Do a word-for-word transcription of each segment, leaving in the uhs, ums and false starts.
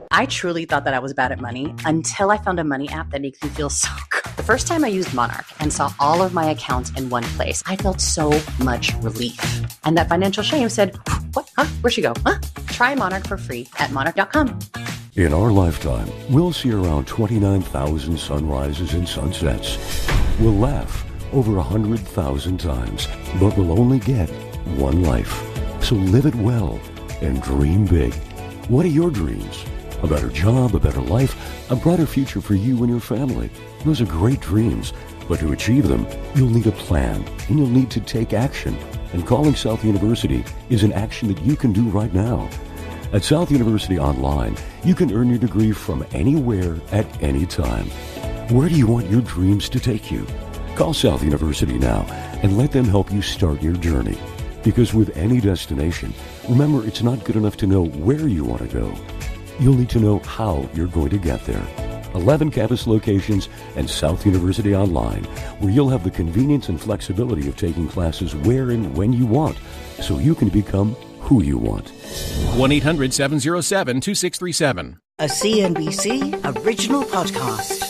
I truly thought that I was bad at money until I found a money app that makes me feel so good. The first time I used Monarch and saw all of my accounts in one place, I felt so much relief. And that financial shame said, what? Huh? Where'd she go? Huh? Try Monarch for free at monarch dot com. In our lifetime, we'll see around twenty-nine thousand sunrises and sunsets. We'll laugh over one hundred thousand times, but we'll only get one life. So live it well and dream big. What are your dreams? A better job, a better life, a brighter future for you and your family. Those are great dreams, but to achieve them, you'll need a plan, and you'll need to take action. And calling South University is an action that you can do right now. At South University Online, you can earn your degree from anywhere at any time. Where do you want your dreams to take you? Call South University now and let them help you start your journey. Because with any destination, remember, it's not good enough to know where you want to go. You'll need to know how you're going to get there. eleven campus locations and South University Online, where you'll have the convenience and flexibility of taking classes where and when you want, so you can become who you want. one eight hundred seven oh seven two six three seven. A C N B C original podcast.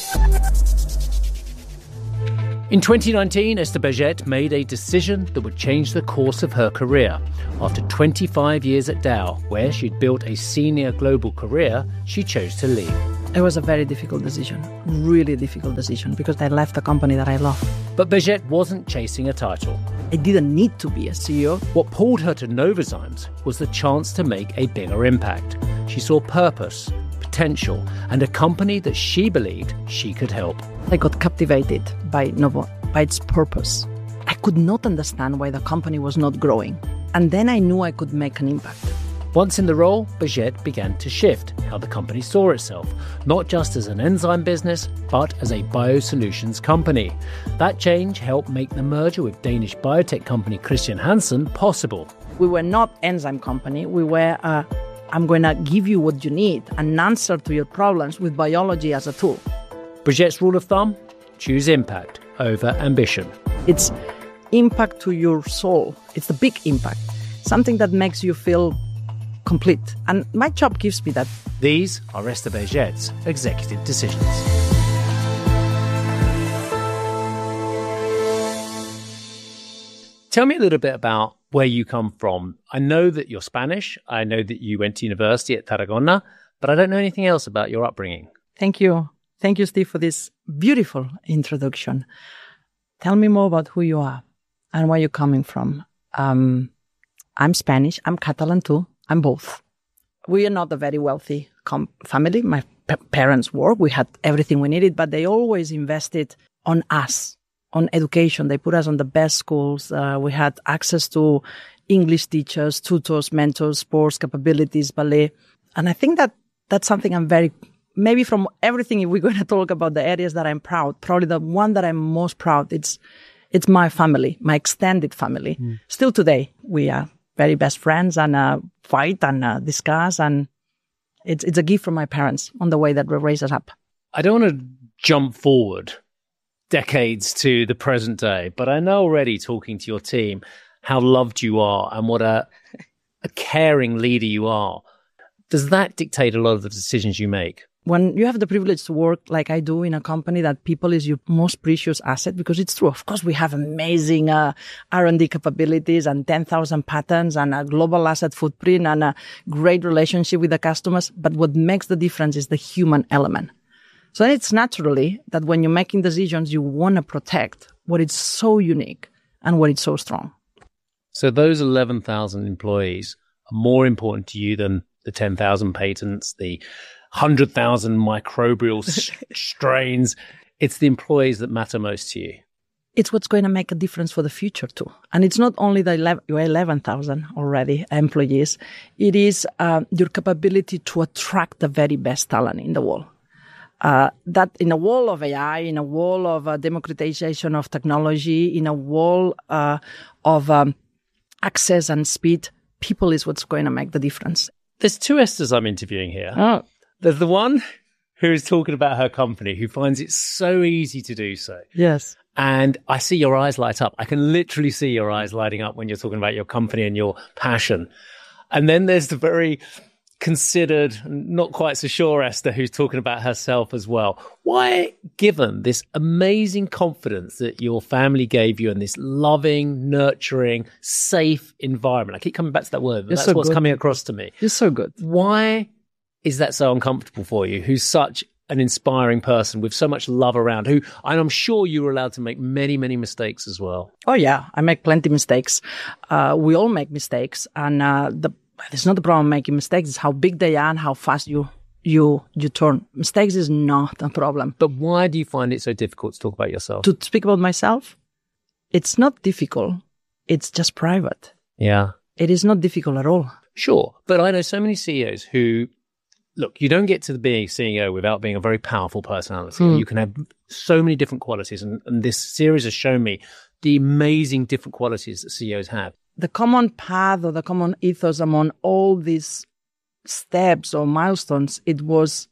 In twenty nineteen, Esther Bergette made a decision that would change the course of her career. After twenty-five years at Dow, where she'd built a senior global career, she chose to leave. It was a very difficult decision, really difficult decision, because I left a company that I love. But Bergette wasn't chasing a title. I didn't need to be a C E O. What pulled her to Novozymes was the chance to make a bigger impact. She saw purpose, potential, and a company that she believed she could help. I got captivated by Novo, by its purpose. I could not understand why the company was not growing. And then I knew I could make an impact. Once in the role, Bergette began to shift how the company saw itself, not just as an enzyme business, but as a biosolutions company. That change helped make the merger with Danish biotech company Christian Hansen possible. We were not enzyme company. We were, uh, I'm going to give you what you need, an answer to your problems with biology as a tool. Bergette's rule of thumb? Choose impact over ambition. It's impact to your soul. It's the big impact. Something that makes you feel complete. And my job gives me that. These are Esther Bergette's executive decisions. Tell me a little bit about where you come from. I know that you're Spanish. I know that you went to university at Tarragona, but I don't know anything else about your upbringing. Thank you. Thank you, Steve, for this beautiful introduction. Tell me more about who you are and where you're coming from. Um, I'm Spanish. I'm Catalan too. I'm both. We are not a very wealthy com- family. My p- parents were. We had everything we needed, but they always invested on us, on education. They put us on the best schools. Uh, we had access to English teachers, tutors, mentors, sports capabilities, ballet. And I think that that's something I'm very, maybe from everything, if we're going to talk about the areas that I'm proud, probably the one that I'm most proud, it's it's my family, my extended family. Mm. Still today, we are very best friends and uh, fight and uh, discuss. And it's it's a gift from my parents on the way that we raised us up. I don't want to jump forward decades to the present day, but I know already, talking to your team, how loved you are and what a, a caring leader you are. Does that dictate a lot of the decisions you make? When you have the privilege to work like I do in a company that people is your most precious asset, because it's true. Of course, we have amazing uh, R and D capabilities and ten thousand patents and a global asset footprint and a great relationship with the customers. But what makes the difference is the human element. So it's naturally that when you're making decisions, you want to protect what is so unique and what is so strong. So those eleven thousand employees are more important to you than the ten thousand patents, the one hundred thousand microbial s- strains. It's the employees that matter most to you. It's what's going to make a difference for the future too. And it's not only the eleven, your eleven thousand already employees. It is uh, your capability to attract the very best talent in the world. Uh, that in a world of A I, in a world of uh, democratization of technology, in a world uh, of um, access and speed, people is what's going to make the difference. There's two Esthers I'm interviewing here. Oh. There's the one who is talking about her company, who finds it so easy to do so. Yes. And I see your eyes light up. I can literally see your eyes lighting up when you're talking about your company and your passion. And then there's the very considered, not quite so sure Esther, who's talking about herself as well. Why, given this amazing confidence that your family gave you and this loving, nurturing, safe environment, I keep coming back to that word, but You're that's so what's good. coming across to me. You're so good. Why is that so uncomfortable for you, who's such an inspiring person with so much love around, who, and I'm sure you were allowed to make many, many mistakes as well. Oh, yeah. I make plenty of mistakes. Uh, we all make mistakes. And uh, the it's not the problem making mistakes. It's how big they are and how fast you you you turn. Mistakes is not a problem. But why do you find it so difficult to talk about yourself? To speak about myself, it's not difficult. It's just private. Yeah. It is not difficult at all. Sure. But I know so many C E Os who, look, you don't get to being a C E O without being a very powerful personality. Mm. You can have so many different qualities. And, and this series has shown me the amazing different qualities that C E Os have. The common path or the common ethos among all these steps or milestones, it was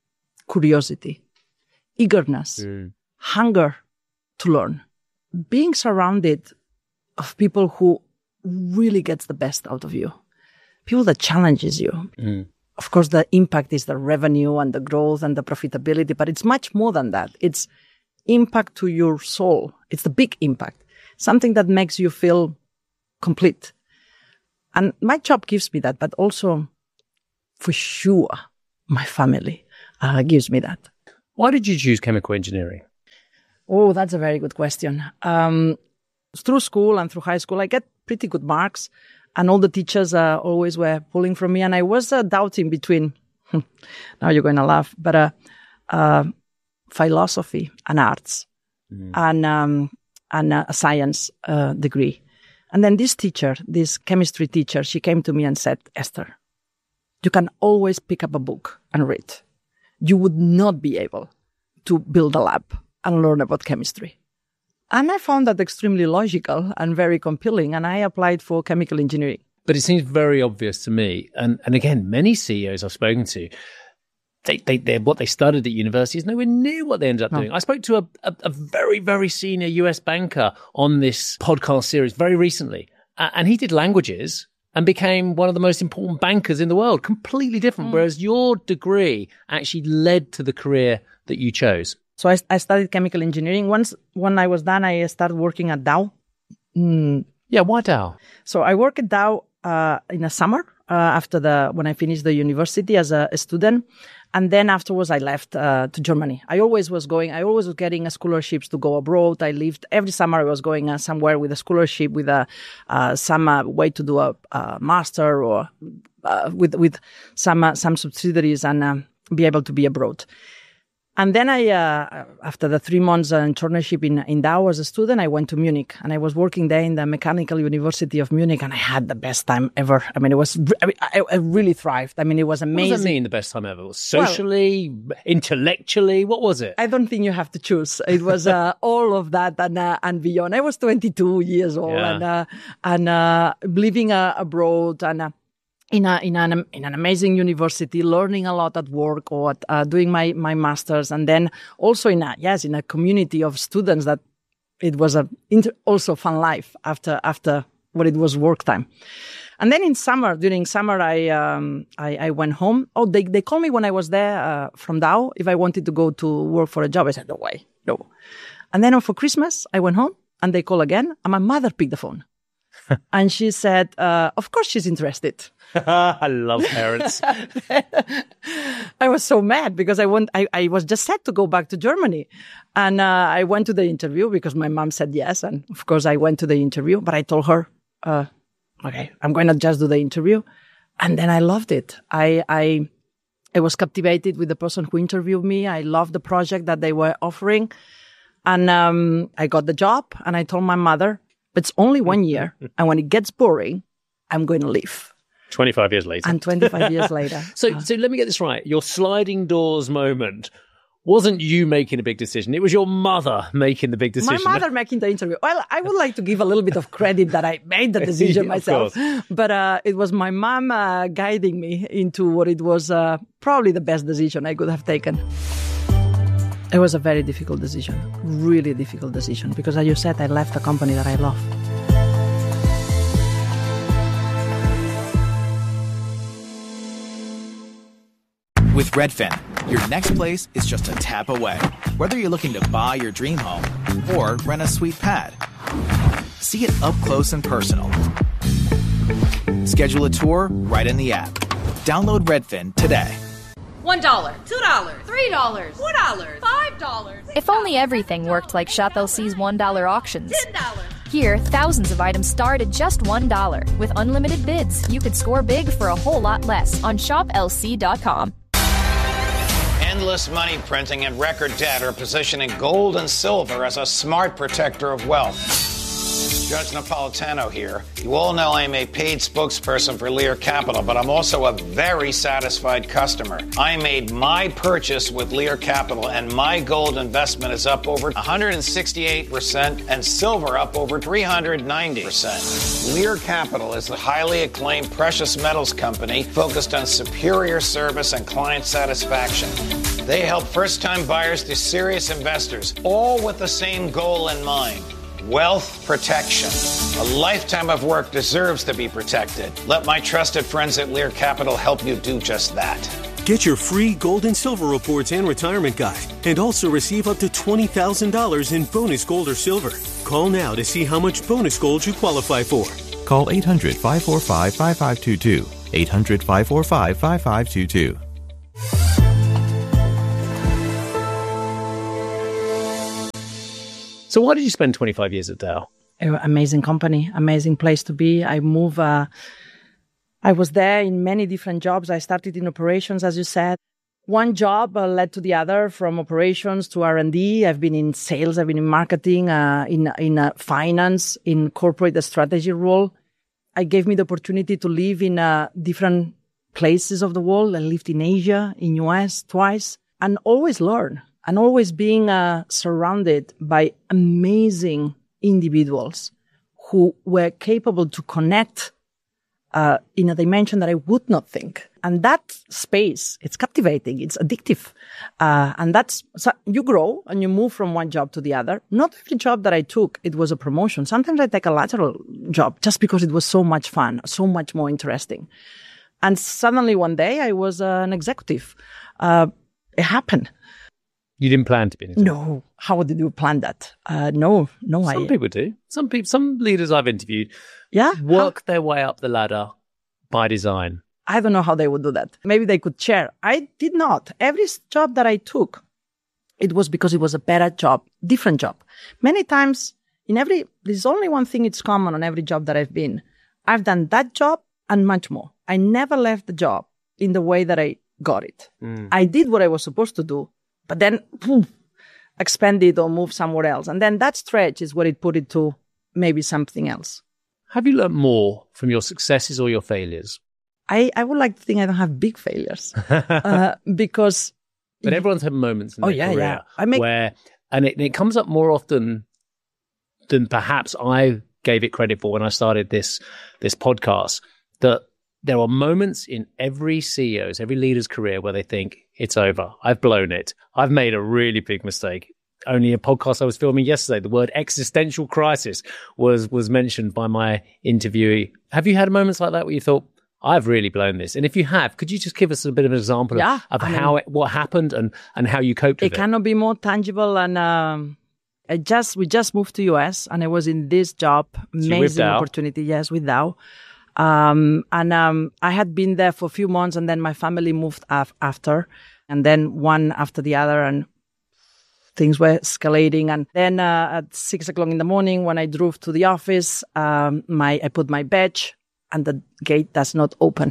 curiosity, eagerness, Mm. hunger to learn, being surrounded of people who really gets the best out of you, people that challenges you. Mm. Of course, the impact is the revenue and the growth and the profitability, but it's much more than that. It's impact to your soul. It's the big impact, something that makes you feel complete. And my job gives me that, but also for sure, my family uh, gives me that. Why did you choose chemical engineering? Oh, that's a very good question. Um, through school and through high school, I get pretty good marks, and all the teachers uh, always were pulling from me. And I was uh, doubting between, now you're going to laugh, but uh, uh, philosophy and arts mm. and, um, and uh, a science uh, degree. And then this teacher, this chemistry teacher, she came to me and said, Esther, you can always pick up a book and read. You would not be able to build a lab and learn about chemistry. And I found that extremely logical and very compelling, and I applied for chemical engineering. But it seems very obvious to me, and, and again, many C E Os I've spoken to, they, they, they, what they studied at university is nowhere near what they ended up No. doing. I spoke to a, a, a very, very senior U S banker on this podcast series very recently, uh, and he did languages and became one of the most important bankers in the world, completely different, mm. whereas your degree actually led to the career that you chose. So I, I studied chemical engineering. Once when I was done, I started working at Dow. Mm. Yeah, why Dow? So I worked at Dow uh, in the summer uh, after the when I finished the university as a, a student, and then afterwards I left uh, to Germany. I always was going. I always was getting scholarships to go abroad. I lived every summer. I was going uh, somewhere with a scholarship, with a uh, some uh, way to do a, a master or uh, with with some uh, some subsidiaries and uh, be able to be abroad. And then I, uh, after the three months uh, internship in, in Dow as a student, I went to Munich, and I was working there in the Mechanical University of Munich, and I had the best time ever. I mean, it was, I, mean, I, I really thrived. I mean, it was amazing. What does that mean, the best time ever? Socially, well, intellectually, what was it? I don't think you have to choose. It was uh, all of that and uh, and beyond. I was twenty-two years old yeah. and uh, and uh, living uh, abroad and. Uh, In a in an in an amazing university, learning a lot at work or at, uh, doing my my masters, and then also in a yes in a community of students that it was a inter- also fun life after after what it was work time. And then in summer, during summer, I um I, I went home. Oh, they they called me when I was there uh, from Dow if I wanted to go to work for a job. I said no way, no. And then for Christmas, I went home and they called again, and my mother picked the phone. And she said, uh, of course she's interested. I love parents. I was so mad because I, went, I, I was just set to go back to Germany. And uh, I went to the interview because my mom said yes. And of course I went to the interview, but I told her, uh, okay, I'm going to just do the interview. And then I loved it. I, I, I was captivated with the person who interviewed me. I loved the project that they were offering. And um, I got the job, and I told my mother, it's only one year, and when it gets boring, I'm going to leave. twenty-five years later. And twenty-five years later. So, uh, so let me get this right. Your sliding doors moment wasn't you making a big decision. It was your mother making the big decision. My mother making the interview. Well, I would like to give a little bit of credit that I made the decision yeah, myself. But uh, it was my mom uh, guiding me into what it was uh, probably the best decision I could have taken. It was a very difficult decision, really difficult decision, because as you said, I left a company that I love. With Redfin, your next place is just a tap away. Whether you're looking to buy your dream home or rent a sweet pad, see it up close and personal. Schedule a tour right in the app. Download Redfin today. One dollar, two dollars, three dollars, four dollars, five dollars. If only everything worked like Shop L C's one dollar auctions. Ten dollars. Here, thousands of items start at just one dollar. With unlimited bids, you could score big for a whole lot less on shop L C dot com. Endless money printing and record debt are positioning gold and silver as a smart protector of wealth. Judge Napolitano here. You all know I'm a paid spokesperson for Lear Capital, but I'm also a very satisfied customer. I made my purchase with Lear Capital, and my gold investment is up over one hundred sixty-eight percent and silver up over three hundred ninety percent. Lear Capital is the highly acclaimed precious metals company focused on superior service and client satisfaction. They help first-time buyers to serious investors, all with the same goal in mind. Wealth protection. A lifetime of work deserves to be protected. Let my trusted friends at Lear Capital help you do just that. Get your free gold and silver reports and retirement guide, and also receive up to twenty thousand dollars in bonus gold or silver. Call now to see how much bonus gold you qualify for. Call eight hundred, five four five, five five two two. eight hundred, five four five, five five two two. So why did you spend twenty-five years at Dow? Amazing company, amazing place to be. I moved, uh, I was there in many different jobs. I started in operations, as you said. One job uh, led to the other, from operations to R and D. I've been in sales, I've been in marketing, uh, in, in uh, finance, in corporate strategy role. It gave me the opportunity to live in uh, different places of the world. I lived in Asia, in U S twice, and always learn. And always being uh, surrounded by amazing individuals who were capable to connect uh, in a dimension that I would not think. And that space, it's captivating, it's addictive. Uh, and that's, so you grow and you move from one job to the other. Not every job that I took, it was a promotion. Sometimes I take a lateral job just because it was so much fun, so much more interesting. And suddenly one day I was uh, an executive. Uh, it happened. You didn't plan to be an executive? No. How did you plan that? Uh, no, no. Some I, people do. Some people, some leaders I've interviewed, yeah, work how? their way up the ladder by design. I don't know how they would do that. Maybe they could share. I did not. Every job that I took, it was because it was a better job, different job. Many times, in every, there's only one thing it's common on every job that I've been. I've done that job and much more. I never left the job in the way that I got it. Mm. I did what I was supposed to do, but then boom, expand it or move somewhere else. And then that stretch is what it put it to maybe something else. Have you learned more from your successes or your failures? I, I would like to think I don't have big failures uh, because... But everyone's had moments in their oh, yeah, career yeah. I make... where, and it, it comes up more often than perhaps I gave it credit for when I started this this podcast, that there are moments in every C E O's, every leader's career where they think, it's over. I've blown it. I've made a really big mistake. Only a podcast I was filming yesterday, the word existential crisis was was mentioned by my interviewee. Have you had moments like that where you thought, I've really blown this? And if you have, could you just give us a bit of an example yeah, of, of I how mean, it, what happened and, and how you coped with it? It cannot be more tangible. And um, I just we just moved to U S and I was in this job, so amazing opportunity. Yes, with Dow. Um, and um, I had been there for a few months, and then my family moved af- after, and then one after the other, and things were escalating. And then uh, at six o'clock in the morning, when I drove to the office, um, my I put my badge, and the gate does not open.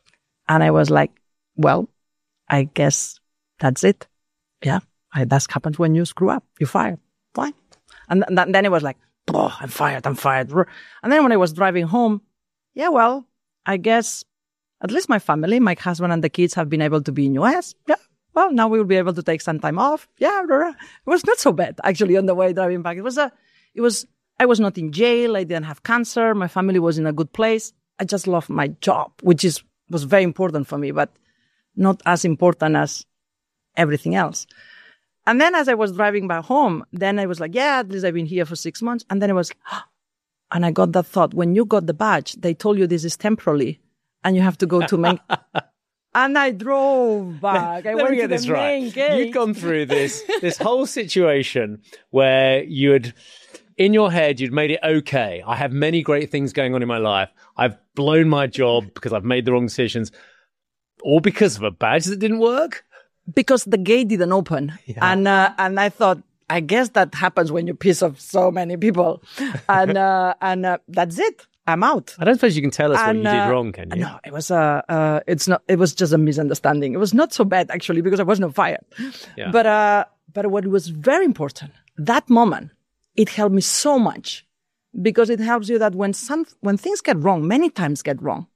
And I was like, well, I guess that's it. Yeah, I, that happens when you screw up. You fire. Fine. And, th- and then it was like, oh, I'm fired, I'm fired. And then when I was driving home, yeah, well, I guess at least my family, my husband and the kids have been able to be in U S. Yeah, well, now we will be able to take some time off. Yeah, it was not so bad, actually, on the way driving back. It was a, it was, I was not in jail. I didn't have cancer. My family was in a good place. I just loved my job, which is was very important for me, but not as important as everything else. And then as I was driving back home, then I was like, yeah, at least I've been here for six months. And then it was, and I got that thought, when you got the badge, they told you this is temporary and you have to go to make, And I drove back. I Let went me get to the this main right. gate. You'd gone through this this whole situation where you had, in your head, you'd made it okay. I have many great things going on in my life. I've blown my job because I've made the wrong decisions. All because of a badge that didn't work? Because the gate didn't open. Yeah. And uh, and I thought, I guess that happens when you piss off so many people. And uh, and uh, that's it. I'm out. I don't suppose you can tell us and, what you did uh, wrong, can you? No, it was uh, uh, it's not. It was just a misunderstanding. It was not so bad actually because I wasn't fired. Yeah. But uh, but what was very important that moment, it helped me so much because it helps you that when some when things get wrong, many times get wrong,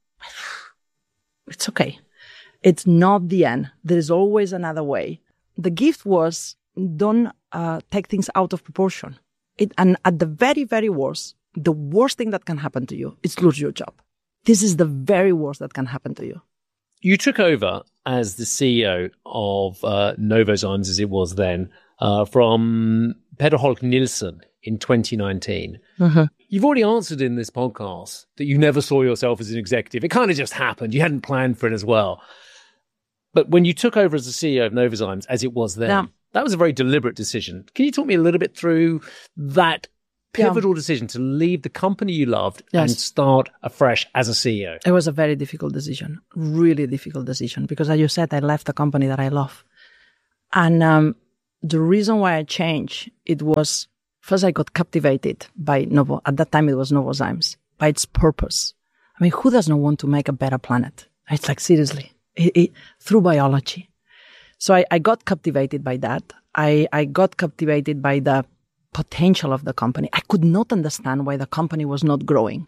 it's okay. It's not the end. There is always another way. The gift was don't uh, take things out of proportion. It, and at the very, very worst, the worst thing that can happen to you is lose your job. This is the very worst that can happen to you. You took over as the C E O of uh, Novozymes, as it was then, uh, from Peter Holk Nielsen in twenty nineteen. Uh-huh. You've already answered in this podcast that you never saw yourself as an executive. It kind of just happened. You hadn't planned for it as well. But when you took over as the C E O of Novozymes, as it was then, Yeah. that was a very deliberate decision. Can you talk me a little bit through that pivotal yeah. decision to leave the company you loved yes. and start afresh as a C E O? It was a very difficult decision, really difficult decision, because as you said, I left a company that I love. And um, the reason why I changed, it was, first I got captivated by Novo, at that time it was Novozymes, by its purpose. I mean, who does not want to make a better planet? It's like, seriously, it, it, through biology. So I, I got captivated by that. I, I got captivated by the potential of the company. I could not understand why the company was not growing.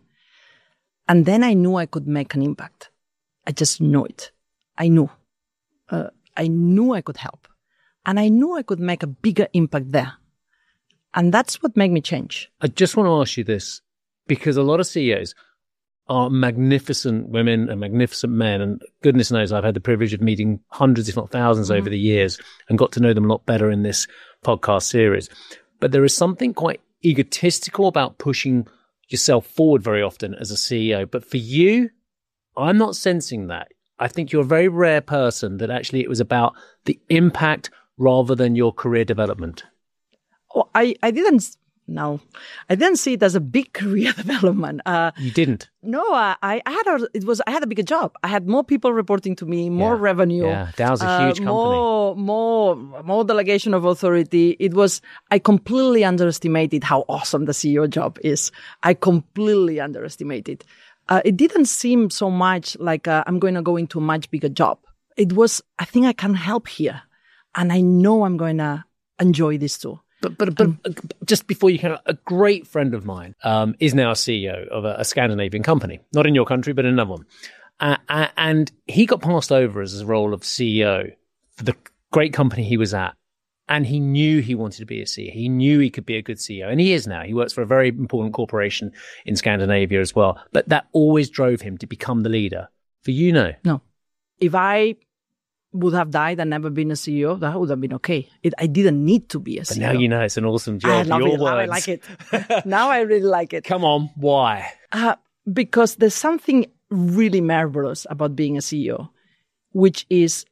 And then I knew I could make an impact. I just knew it. I knew. Uh, I knew I could help. And I knew I could make a bigger impact there. And that's what made me change. I just want to ask you this, because a lot of C E Os are magnificent women and magnificent men. And goodness knows I've had the privilege of meeting hundreds, if not thousands, mm-hmm. over the years and got to know them a lot better in this podcast series. But there is something quite egotistical about pushing yourself forward very often as a C E O. But for you, I'm not sensing that. I think you're a very rare person that actually it was about the impact rather than your career development. Oh, I, I didn't... No, I didn't see it as a big career development. Uh, you didn't? No, uh, I, I had a, it was, I had a bigger job. I had more people reporting to me, more yeah. revenue. Yeah, Dow's a huge uh, company. More, more, more delegation of authority. It was, I completely underestimated how awesome the C E O job is. I completely underestimated. Uh, it didn't seem so much like uh, I'm going to go into a much bigger job. It was, I think I can help here. And I know I'm going to enjoy this too. But but but um, just before you can, a great friend of mine um, is now a C E O of a, a Scandinavian company, not in your country, but in another one. Uh, uh, and he got passed over as a role of C E O for the great company he was at. And he knew he wanted to be a C E O. He knew he could be a good C E O. And he is now. He works for a very important corporation in Scandinavia as well. But that always drove him to become the leader. For you, no? No. If I would have died and never been a C E O, that would have been okay. It, I didn't need to be a but C E O. Now you know it's an awesome job. I love your it. words. Now I like it. Now I really like it. Come on, why? Uh, because there's something really marvelous about being a C E O, which is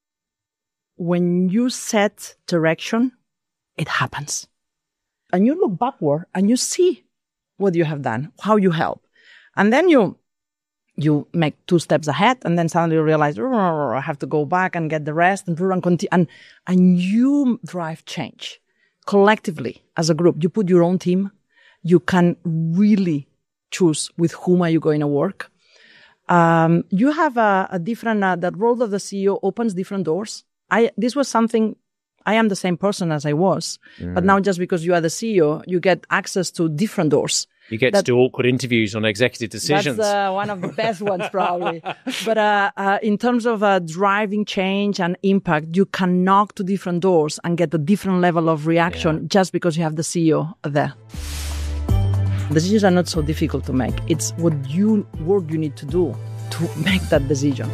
when you set direction, it happens. And you look backward and you see what you have done, how you help. And then you you make two steps ahead and then suddenly you realize, oh, I have to go back and get the rest and continue. And, and you drive change collectively as a group. You put your own team. You can really choose with whom are you going to work. Um, you have a, a different, uh, that role of the C E O opens different doors. I, this was something, I am the same person as I was, mm. but now just because you are the C E O, you get access to different doors. You get that, to do awkward interviews on executive decisions. That's uh, one of the best ones, probably. But uh, uh, in terms of uh, driving change and impact, you can knock to different doors and get a different level of reaction yeah. just because you have the C E O there. Decisions are not so difficult to make. It's what you work you need to do to make that decision.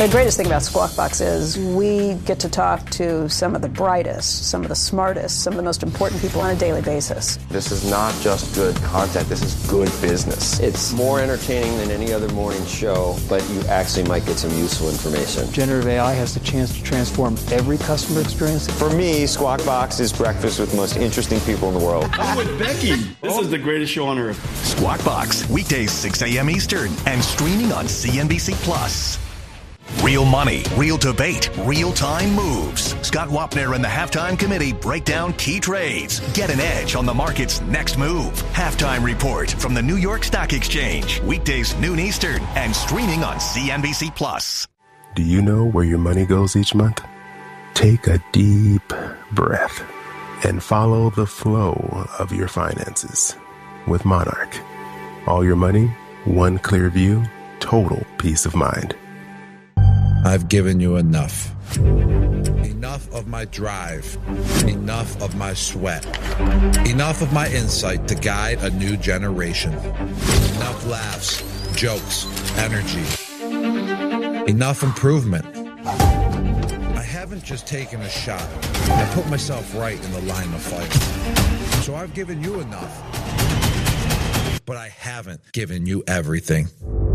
The greatest thing about Squawk Box is we get to talk to some of the brightest, some of the smartest, some of the most important people on a daily basis. This is not just good content, this is good business. It's more entertaining than any other morning show, but you actually might get some useful information. Generative A I has the chance to transform every customer experience. For me, Squawk Box is breakfast with the most interesting people in the world. I'm with Becky. This is the greatest show on earth. Squawk Box, weekdays six a.m. Eastern and streaming on C N B C Plus. Real money, real debate, real-time moves. Scott Wapner and the Halftime Committee break down key trades. Get an edge on the market's next move. Halftime Report from the New York Stock Exchange. Weekdays noon Eastern and streaming on C N B C Plus. Do you know where your money goes each month? Take a deep breath and follow the flow of your finances with Monarch. All your money, one clear view, total peace of mind. I've given you enough. Enough of my drive. Enough of my sweat. Enough of my insight to guide a new generation. Enough laughs, jokes, energy. Enough improvement. I haven't just taken a shot. I put myself right in the line of fight. So I've given you enough. But I haven't given you everything.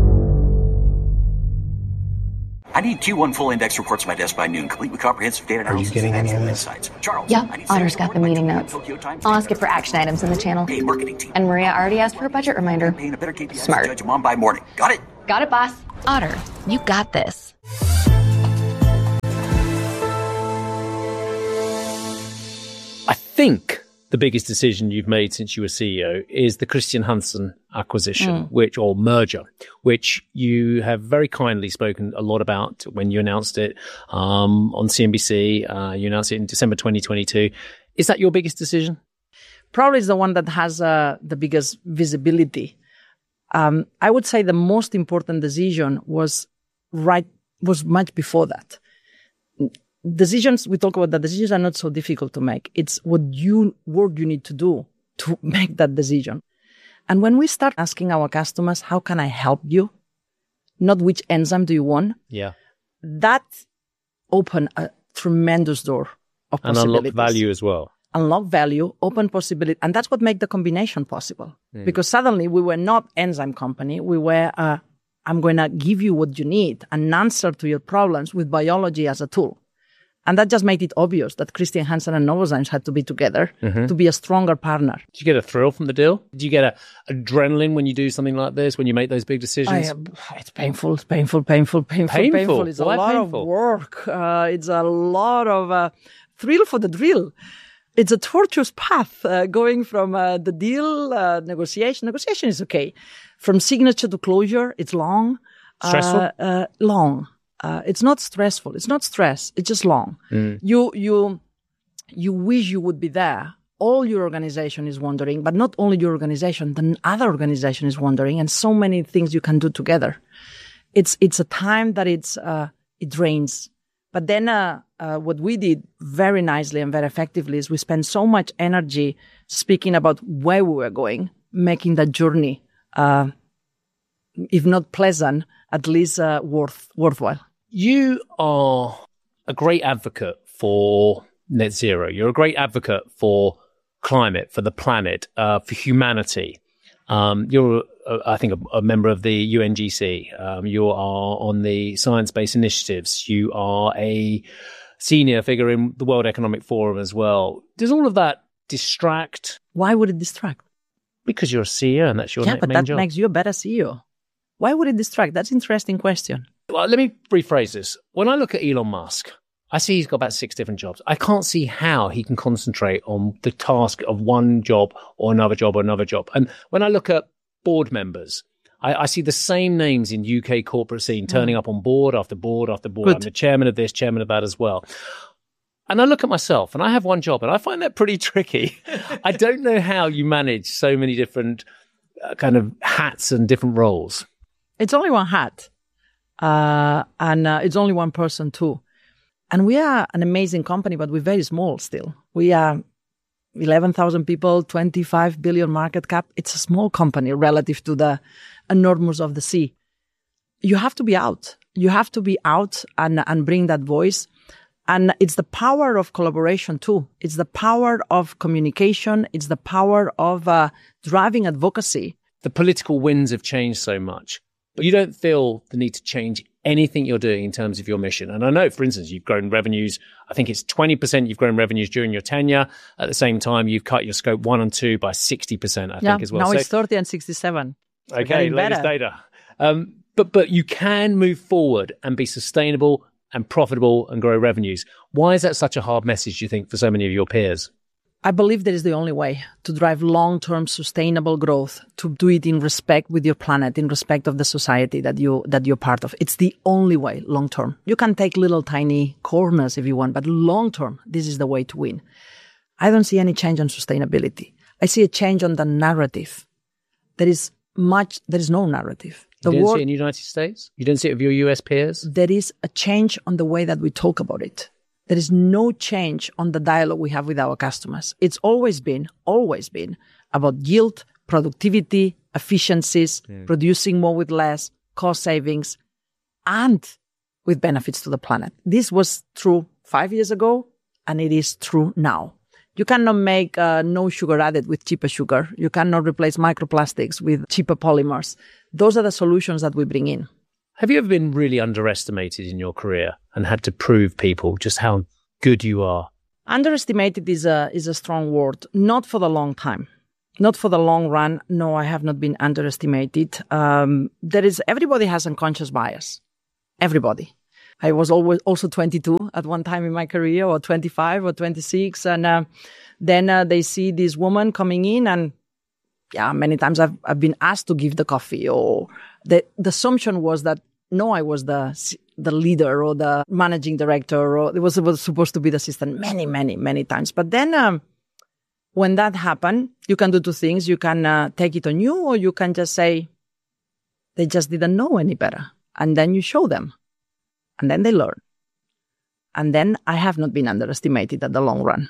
I need Q one full index reports to my desk by noon, complete with comprehensive data analysis. Are you getting any of this? Charles. Yeah, Otter's got the meeting notes. I'll ask it for action items in the channel. And Maria already asked for a budget reminder. Smart. Judge mom by morning. Got it? Got it, boss. Otter, you got this. I think the biggest decision you've made since you were C E O is the Christian Hansen acquisition, mm. which or merger, which you have very kindly spoken a lot about when you announced it um, on C N B C. Uh, you announced it in December twenty twenty-two. Is that your biggest decision? Probably is the one that has uh, the biggest visibility. Um, I would say the most important decision was right was much before that. Decisions, we talk about that decisions are not so difficult to make. It's what you work you need to do to make that decision. And when we start asking our customers, how can I help you? Not which enzyme do you want? Yeah. That open a tremendous door of and possibilities. Unlock value as well. Unlock value, open possibility. And that's what made the combination possible. Mm. Because suddenly we were not enzyme company. We were, uh, I'm going to give you what you need, an answer to your problems with biology as a tool. And that just made it obvious that Christian Hansen and Novozymes had to be together mm-hmm. to be a stronger partner. Did you get a thrill from the deal? Did you get a adrenaline when you do something like this, when you make those big decisions? I, uh, it's painful, it's painful, painful, painful, painful. painful. It's Why a lot painful? of work. Uh, it's a lot of uh, thrill for the drill. It's a tortuous path uh, going from uh, the deal, uh, negotiation. Negotiation is okay. From signature to closure, it's long. Stressful? Uh, uh, long. Uh, it's not stressful. It's not stress. It's just long. Mm. You, you, you wish you would be there. All your organization is wondering, but not only your organization, the other organization is wondering, and so many things you can do together. It's, it's a time that it's, uh, it drains. But then, uh, uh, what we did very nicely and very effectively is we spent so much energy speaking about where we were going, making that journey, uh, if not pleasant, at least, uh, worth, worthwhile. You are a great advocate for net zero. You're a great advocate for climate, for the planet, uh, for humanity. Um, you're, uh, I think, a, a member of the U N G C. Um, you are on the science-based initiatives. You are a senior figure in the World Economic Forum as well. Does all of that distract? Why would it distract? Because you're a C E O and that's your yeah, main but that job. makes you a better C E O. Why would it distract? That's an interesting question. Well, let me rephrase this. When I look at Elon Musk, I see he's got about six different jobs. I can't see how he can concentrate on the task of one job or another job or another job. And when I look at board members, I, I see the same names in U K corporate scene turning mm. up on board after board after board. Good. I'm the chairman of this, chairman of that as well. And I look at myself and I have one job and I find that pretty tricky. I don't know how you manage so many different uh, kind of hats and different roles. It's only one hat. Uh, and uh, it's only one person too. And we are an amazing company, but we're very small still. We are eleven thousand people, twenty-five billion market cap. It's a small company relative to the enormous of the sea. You have to be out. You have to be out and, and bring that voice. And it's the power of collaboration too. It's the power of communication. It's the power of uh, driving advocacy. The political winds have changed so much, but you don't feel the need to change anything you're doing in terms of your mission. And I know, for instance, you've grown revenues. I think it's twenty percent you've grown revenues during your tenure. At the same time, you've cut your scope one and two by sixty percent, I yeah, think, as well. Now so, it's thirty and sixty-seven. Okay, latest data. Um, but, but you can move forward and be sustainable and profitable and grow revenues. Why is that such a hard message, do you think, for so many of your peers? I believe that is the only way to drive long-term sustainable growth, to do it in respect with your planet, in respect of the society that you, that you're part of. It's the only way long-term. You can take little tiny corners if you want, but long-term, this is the way to win. I don't see any change on sustainability. I see a change on the narrative. There is much, there is no narrative. The you didn't world, see it in the United States? You didn't see it with your U S peers? There is a change on the way that we talk about it. There is no change on the dialogue we have with our customers. It's always been, always been about yield, productivity, efficiencies, yeah. producing more with less, cost savings, and with benefits to the planet. This was true five years ago, and it is true now. You cannot make uh, no sugar added with cheaper sugar. You cannot replace microplastics with cheaper polymers. Those are the solutions that we bring in. Have you ever been really underestimated in your career and had to prove people just how good you are? Underestimated is a is a strong word. Not for the long time. Not for the long run. No, I have not been underestimated. Um, there is, everybody has unconscious bias. Everybody. I was always also twenty-two at one time in my career, or twenty-five or twenty-six. And uh, then uh, they see this woman coming in, and yeah, many times I've, I've been asked to give the coffee, or the, the assumption was that, no, I was the the leader or the managing director, or it was, it was supposed to be the assistant many, many, many times. But then um, when that happened, you can do two things. You can uh, take it on you, or you can just say, they just didn't know any better. And then you show them. And then they learn. And then I have not been underestimated at the long run.